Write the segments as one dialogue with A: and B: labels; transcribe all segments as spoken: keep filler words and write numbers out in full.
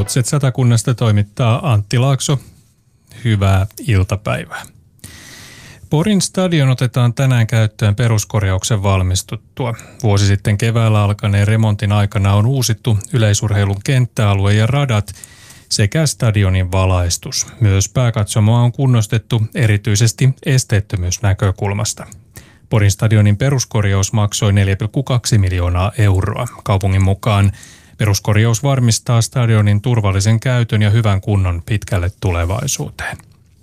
A: Uutiset Satakunnasta toimittaa Antti Laakso. Hyvää iltapäivää. Porin stadion otetaan tänään käyttöön peruskorjauksen valmistuttua. Vuosi sitten keväällä alkaneen remontin aikana on uusittu yleisurheilun kenttäalue ja radat sekä stadionin valaistus. Myös pääkatsomoa on kunnostettu erityisesti esteettömyysnäkökulmasta. Porin stadionin peruskorjaus maksoi neljä pilkku kaksi miljoonaa euroa. Kaupungin mukaan peruskorjaus varmistaa stadionin turvallisen käytön ja hyvän kunnon pitkälle tulevaisuuteen.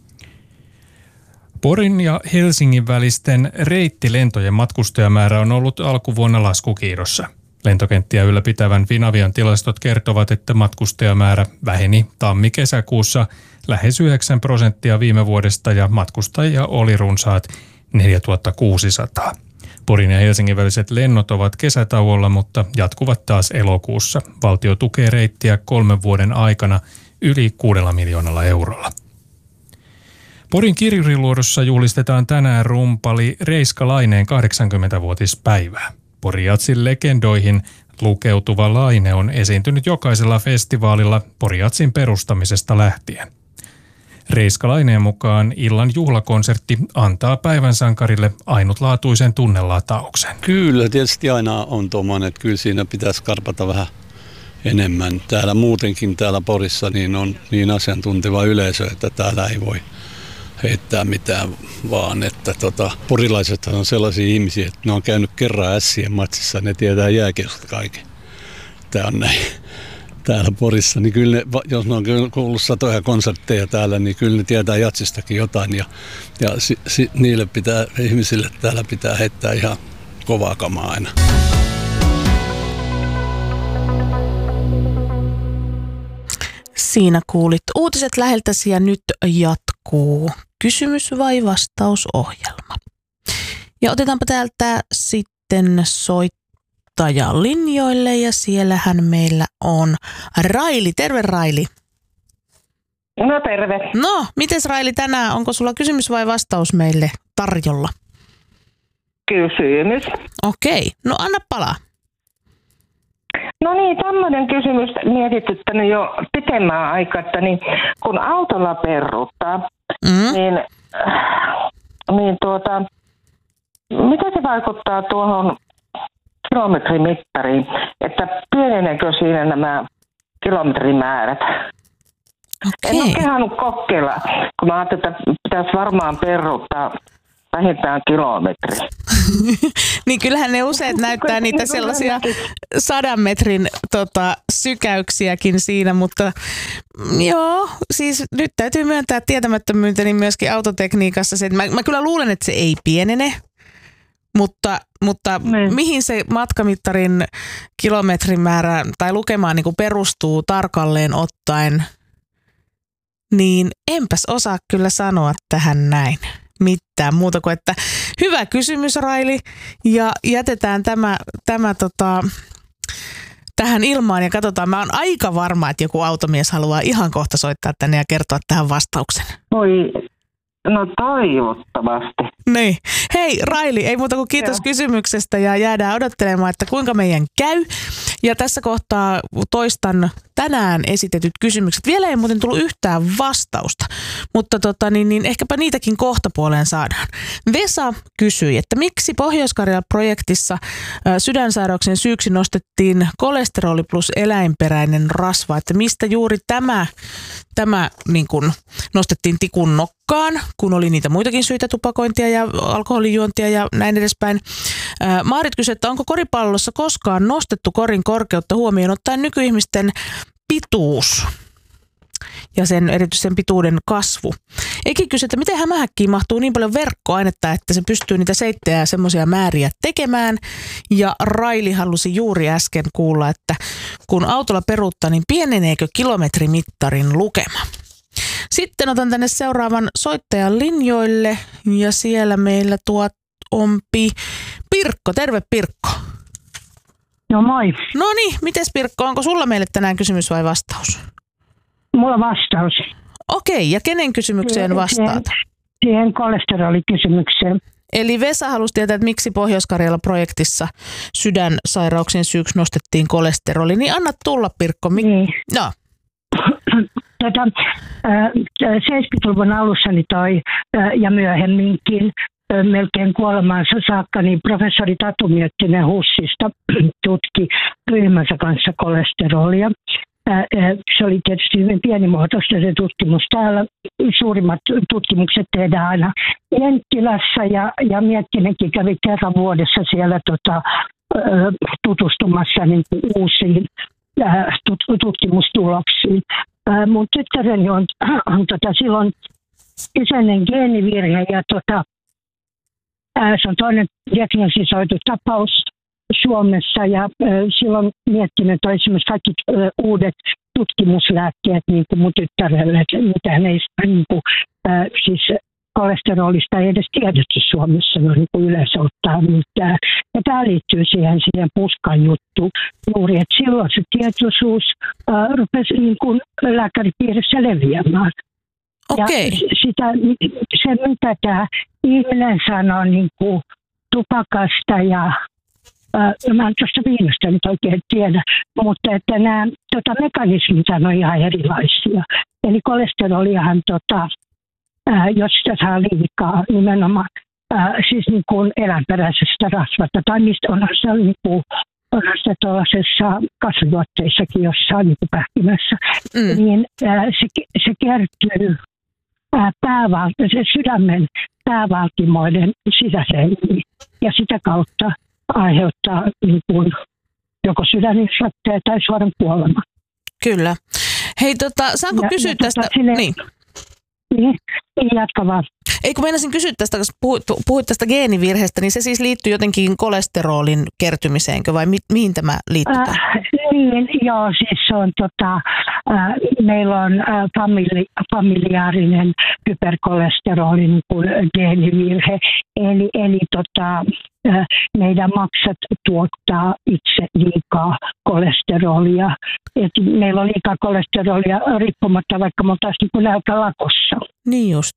A: Porin ja Helsingin välisten reittilentojen matkustajamäärä on ollut alkuvuonna laskukiidossa. Lentokenttiä ylläpitävän Finavian tilastot kertovat, että matkustajamäärä väheni tammi-kesäkuussa lähes yhdeksän prosenttia viime vuodesta ja matkustajia oli runsaat neljätuhatta kuusisataa. Porin ja Helsingin väliset lennot ovat kesätauolla, mutta jatkuvat taas elokuussa. Valtio tukee reittiä kolmen vuoden aikana yli kuudella miljoonalla eurolla. Porin Kirjuriluodossa juhlistetaan tänään rumpali Reiska Laineen kahdeksankymmentävuotispäivää. Porin Jatsin legendoihin lukeutuva Laine on esiintynyt jokaisella festivaalilla Porin Jatsin perustamisesta lähtien. Reiska Laineen mukaan illan juhlakonsertti antaa päivän sankarille ainutlaatuisen tunnelatauksen.
B: Kyllä, tietysti aina on tuommoinen, että kyllä siinä pitäisi karpata vähän enemmän. Täällä muutenkin täällä Porissa niin on niin asiantunteva yleisö, että täällä ei voi heittää mitään, vaan että tota, porilaiset on sellaisia ihmisiä, että ne on käynyt kerran ässien matsissa, ne tietää jääkiekosta kaiken. Tämä on näin. Täällä Porissa, niin kyllä ne, jos ne on kuullut satoja konsertteja täällä, niin kyllä ne tietää jatsistakin jotain. Ja, ja si, si, niille pitää, ihmisille täällä pitää heittää ihan kovaa kamaa aina.
C: Siinä kuulit uutiset läheltäsi ja nyt jatkuu kysymys vai vastausohjelma. Ja otetaanpa täältä sitten soittaja linjoille ja siellähän meillä on Raili. Terve Raili.
D: No terve.
C: No, mites Raili tänään? Onko sulla kysymys vai vastaus meille tarjolla?
D: Kysymys.
C: Okei, no anna palaa.
D: No niin, tämmöinen kysymys mietityttänyt jo pitemmän aikaa, että niin, kun autolla peruuttaa, mm. niin, niin tuota, mitä se vaikuttaa tuohon kilometrimittariin, että pieneneekö siinä nämä kilometrimäärät? Okay. En ole kehannut kokeilla, kun mä ajattelin, että pitäisi varmaan peruuttaa vähintään kilometri.
C: Niin kyllähän ne useat näyttää niitä sellaisia sadan metrin tota, sykäyksiäkin siinä, mutta joo, siis nyt täytyy myöntää tietämättömyyteni myöskin autotekniikassa se, että mä, mä kyllä luulen, että se ei pienene, mutta, mutta mihin se matkamittarin kilometrimäärä tai lukemaan niin kuin perustuu tarkalleen ottaen, niin enpäs osaa kyllä sanoa tähän näin mitään muuta kuin, että hyvä kysymys Raili ja jätetään tämä, tämä tota, tähän ilmaan ja katsotaan. Mä oon aika varma, että joku automies haluaa ihan kohta soittaa tänne ja kertoa tähän vastauksen.
D: Oi, no toivottavasti.
C: Niin. Hei Raili, ei muuta kuin kiitos Joo. kysymyksestä ja jäädään odottelemaan, että kuinka meidän käy. Ja tässä kohtaa toistan tänään esitetyt kysymykset. Vielä ei muuten tullut yhtään vastausta, mutta tota, niin, niin ehkäpä niitäkin kohtapuoleen saadaan. Vesa kysyi, että miksi Pohjois-Karjala-projektissa ä, sydänsairauksien syyksi nostettiin kolesteroli plus eläinperäinen rasva, että mistä juuri tämä, tämä niin kun nostettiin tikun nokkaan, kun oli niitä muitakin syitä, tupakointia ja alkoholijuontia ja näin edespäin. Ä, Maarit kysyi, että onko koripallossa koskaan nostettu korin korkeutta huomioon ottaen nykyihmisten pituus ja sen erityisesti sen pituuden kasvu. Eikin kysy, että miten hämähäkkiin mahtuu niin paljon verkkoainetta, että se pystyy niitä seittejä ja semmoisia määriä tekemään. Ja Raili halusi juuri äsken kuulla, että kun autolla peruuttaa, niin pieneneekö kilometrimittarin lukema. Sitten otan tänne seuraavan soittajan linjoille ja siellä meillä tuo ompi Pirkko. Terve Pirkko.
E: No moi.
C: No niin, mites Pirkko, onko sulla meille tänään kysymys vai vastaus?
E: Mulla vastaus.
C: Okei, ja kenen kysymykseen vastaat?
E: Siihen, siihen kolesterolikysymykseen.
C: Eli Vesa halusi tietää, että miksi Pohjois-Karjala-projektissa sydänsairauksien syyksi nostettiin kolesteroli. Niin anna tulla Pirkko. Mik-
E: niin.
C: No.
E: Tätä, seitsemänkymmentäluvun alussa niin toi, ja myöhemminkin melkein kuolemaansa saakka, niin professori Tatu Miettinen HUSista tutki ryhmänsä kanssa kolesterolia. Se oli tietysti hyvin pienimuotoista se tutkimus. Täällä suurimmat tutkimukset tehdään aina Jenttilässä ja, ja Miettinenkin kävi kerran vuodessa siellä tota, tutustumassa niin kuin uusiin tutkimustuloksiin. Mun tyttäreni on, on tota, silloin kyseinen geenivirhe ja tota, se on toinen diagnostisoitu tapaus Suomessa ja äh, silloin miettinyt, että esimerkiksi kaikki äh, uudet tutkimuslääkkeet niin kuin mun tyttärelle, että mitään ei niin kuin, äh, siis kolesterolista ei edes tiedetty Suomessa no, niin kuin yleensä ottaa mitään. Ja tämä liittyy siihen, siihen puskan juttuun juuri, että silloin se tietoisuus äh, rupesi niin kuin lääkäripiirissä leviämään.
C: Okei.
E: Ja sitä, se, mitä tämä ihminen sanoo niin kuin tupakasta ja Äh, mä en tuosta viinasta nyt oikein tiedä, mutta että nämä tota, mekanismit on ihan erilaisia. Eli kolesteroliahan, tota, äh, jos sitä saa liikaa nimenomaan, äh, siis niin kuin eläinperäisestä rasvasta, tai mistä onhan se niin kuin, onhan sitä tuollaisessa kasvituotteissakin jossain niin kuin pähkinässä, mm. niin äh, se, se kertyy äh, pääval- se sydämen päävaltimoiden sisäseiniin ja sitä kautta aiheuttaa niin kuin, joko sydäninfarkteja tai suoran kuolema.
C: Kyllä. Hei, tota, saanko ja, kysyä ja tästä? Tota, sille, niin.
E: Niin, jatka vaan.
C: Ei kun meinasin kysyä tästä, kun puhuit, puhuit tästä geenivirheestä, niin se siis liittyy jotenkin kolesterolin kertymiseenkö vai mi, mihin tämä liittyy?
E: Äh, niin, joo, siis se on tota, äh, meillä on äh, famili, familiaarinen hyperkolesterolin niin kuin geenivirhe, eli, eli tota, äh, meidän maksat tuottaa itse liikaa kolesterolia. Et meillä on liikaa kolesterolia riippumatta, vaikka me oltaisiin niin nälkälakossa.
C: Niin just.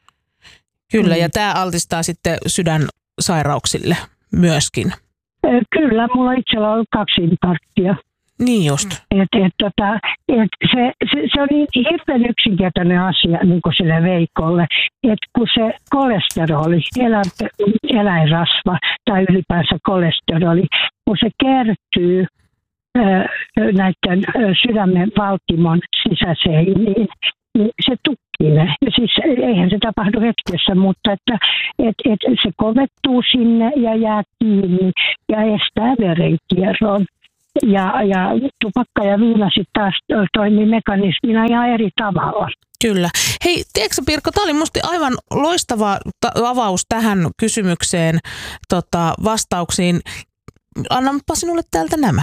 C: Kyllä, mm. ja tämä altistaa sitten sydänsairauksille myöskin.
E: Kyllä, mulla itsellä on ollut kaksi infarktia.
C: Niin just.
E: Et, et, tota, et se, se, se on niin hirveän yksinkertainen asia niin kuin sille Veikolle, että kun se kolesteroli, elä, eläinrasva tai ylipäänsä kolesteroli, kun se kertyy ö, näiden ö, sydämen valtimon sisäseiniin, niin se tukkii ne. Siis eihän se tapahdu hetkessä, mutta että, et, et se kovettuu sinne ja jää kiinni ja estää verenkierron. Ja, ja tupakka ja viina sitten taas toimii mekanismina ihan eri tavalla.
C: Kyllä. Hei, tiedätkö Pirkko, tämä oli musta aivan loistava ta- avaus tähän kysymykseen, tota, vastauksiin. Annanpa sinulle täältä nämä.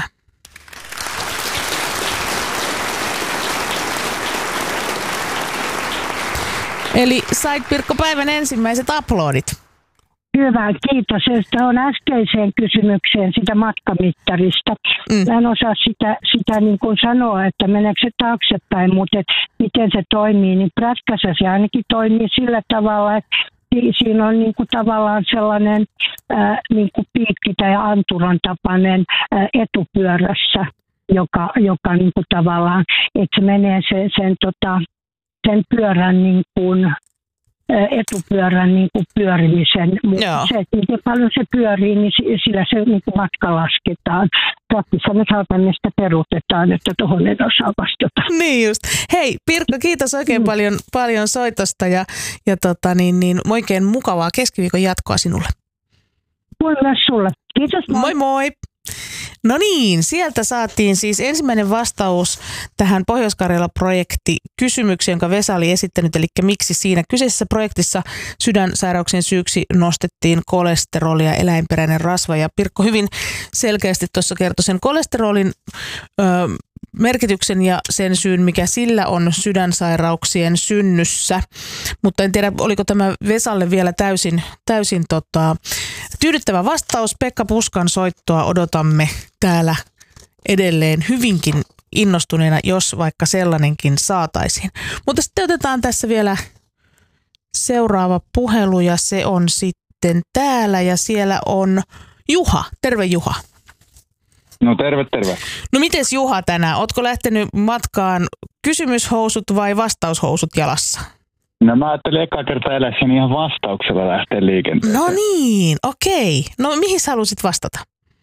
C: Eli sait Pirkko päivän ensimmäiset uploadit.
E: Hyvä, kiitos. Tämä on äskeiseen kysymykseen sitä matkamittarista. Mm. Mä en osaa sitä, sitä niin kuin sanoa, että meneekö se taaksepäin, mutta et miten se toimii, niin prätkässä se ainakin toimii sillä tavalla, että siinä on niin kuin tavallaan sellainen ää, niin kuin piikki tai anturan tapainen ää, etupyörässä, joka, joka niin kuin tavallaan, että se menee se, sen, tota, sen pyörän niin kuin etupyörän niin kuin pyörimisen. Se, että miten paljon se pyörii, niin sillä se niin kuin matka lasketaan. Praktissa me saatannesta peruutetaan, että tuohon ei osaa vastata.
C: Niin just. Hei Pirkko, kiitos oikein mm. paljon, paljon soitosta ja, ja tota, niin, niin, oikein mukavaa keskiviikon jatkoa sinulle.
E: Moi myös sulle. Kiitos. Moi
C: moi. moi. No niin, sieltä saatiin siis ensimmäinen vastaus tähän Pohjois-Karjala-projekti kysymykseen, jonka Vesa oli esittänyt, eli miksi siinä kyseisessä projektissa sydänsairauksien syyksi nostettiin kolesterolia, eläinperäinen rasva, ja Pirkko hyvin selkeästi tuossa kertoi sen kolesterolin ö, merkityksen ja sen syyn, mikä sillä on sydänsairauksien synnyssä, mutta en tiedä, oliko tämä Vesalle vielä täysin, täysin tota, tyydyttävä vastaus. Pekka Puskan soittoa odotamme täällä edelleen hyvinkin innostuneena, jos vaikka sellainenkin saataisiin. Mutta sitten otetaan tässä vielä seuraava puhelu ja se on sitten täällä ja siellä on Juha. Terve Juha.
F: No terve, terve.
C: No mites Juha tänään? Ootko lähtenyt matkaan kysymyshousut vai vastaushousut jalassa?
F: No mä ajattelin eka kertaa elässäni ihan vastauksella lähteä liikenteeseen.
C: No niin, okei. No mihin sä halusit vastata?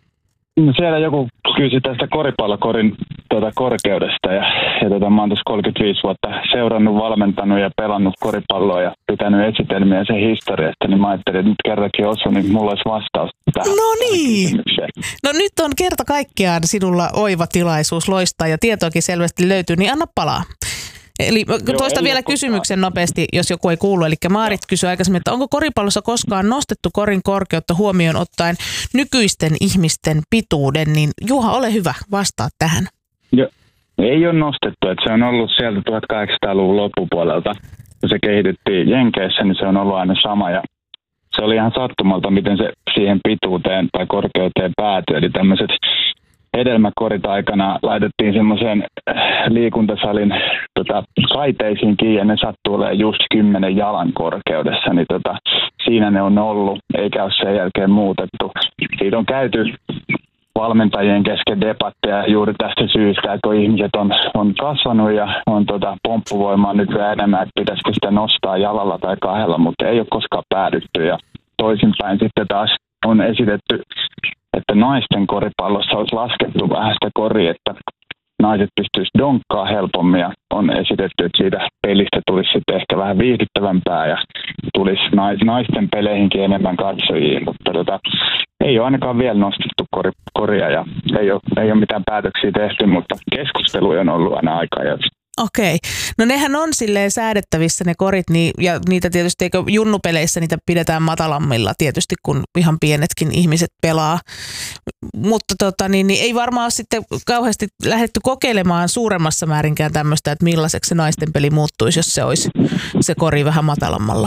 F: No siellä joku kysyi tästä koripallokorin tuota, korkeudesta ja, ja tuota, mä oon tuossa kolmekymmentäviisi vuotta seurannut, valmentanut ja pelannut koripalloa ja pitänyt esitelmiä sen historiasta, niin mä ajattelin, että nyt kerrankin osu, niin mulla olisi vastaus tähän.
C: No niin. No nyt on kerta kaikkiaan sinulla oiva tilaisuus loistaa ja tietoakin selvästi löytyy, niin anna palaa. Eli toista vielä kysymyksen nopeasti, jos joku ei kuulu. Eli Maarit kysyi aikaisemmin, että onko koripallossa koskaan nostettu korin korkeutta huomioon ottaen nykyisten ihmisten pituuden, niin Juha, ole hyvä, vastaa tähän.
F: Joo, ei ole nostettu, että se on ollut sieltä tuhatkahdeksansataaluvun loppupuolelta, kun se kehitettiin Jenkeissä, niin se on ollut aina sama ja se oli ihan sattumalta, miten se siihen pituuteen tai korkeuteen päätyi, eli tämmöiset hedelmäkorit aikana laitettiin semmoiseen liikuntasalin tota, kaiteisiin kiinni ja ne sattuu olemaan just kymmenen jalan korkeudessa, niin tota, siinä ne on ollut, eikä ole sen jälkeen muutettu. Siitä on käyty valmentajien kesken debatteja juuri tästä syystä, että kun ihmiset on, on kasvanut ja on tota, pomppuvoimaa nyt vielä enemmän, että pitäisikö sitä nostaa jalalla tai kahdella, mutta ei ole koskaan päädytty ja toisinpäin sitten taas on esitetty, että naisten koripallossa olisi laskettu vähän sitä koria, että naiset pystyisivät donkkaa helpommin ja on esitetty, että siitä pelistä tulisi sitten ehkä vähän viihdyttävämpää ja tulisi naisten peleihinkin enemmän katsojia, mutta tota, ei ole ainakaan vielä nostettu kor, koria ja ei ole, ei ole mitään päätöksiä tehty, mutta keskusteluja on ollut aina aika ajoin.
C: Okei. No nehän on silleen säädettävissä ne korit, niin, ja niitä tietysti, eikö junnupeleissä niitä pidetään matalammilla tietysti, kun ihan pienetkin ihmiset pelaa. Mutta tota, niin, niin ei varmaan ole sitten kauheasti lähdetty kokeilemaan suuremmassa määrinkään tämmöistä, että millaiseksi se naisten peli muuttuisi, jos se olisi se kori vähän matalammalla.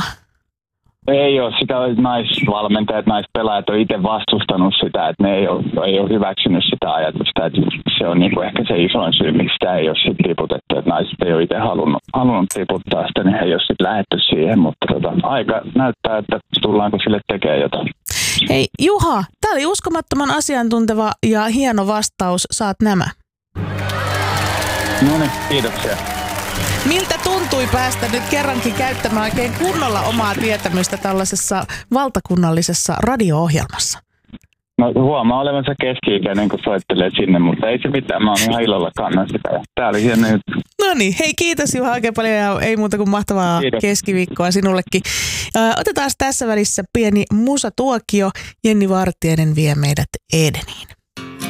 F: Ei ole. Sitä naisvalmentajat, naispelaajat on itse vastustanut sitä, että ne ei ole, ei ole hyväksynyt sitä ajatusta. Että se on niin kuin ehkä se isoin syy, miksi sitä ei ole sitten tiputettu. Että naiset ei ole itse halunnut, halunnut tiputtaa sitä, niin ei ole sitten lähdetty siihen. Mutta tota, aika näyttää, että tullaanko sille tekemään jotain.
C: Hei Juha, tämä oli uskomattoman asiantunteva ja hieno vastaus. Saat nämä.
F: No niin, kiitoksia.
C: Miltä tuntui päästä nyt kerrankin käyttämään oikein kunnolla omaa tietämystä tällaisessa valtakunnallisessa radio-ohjelmassa?
F: No huomaa olevansa keski-ikäinen, kun soittelee sinne, mutta ei se mitään. Mä oon ihan ilolla kannan sitä. Tää oli hieno juttu.
C: No niin, hei kiitos Juha oikein paljon ja ei muuta kuin mahtavaa kiitos. Keskiviikkoa sinullekin. Ö, otetaan tässä välissä pieni musatuokio. Jenni Vartiainen vie meidät Edeniin.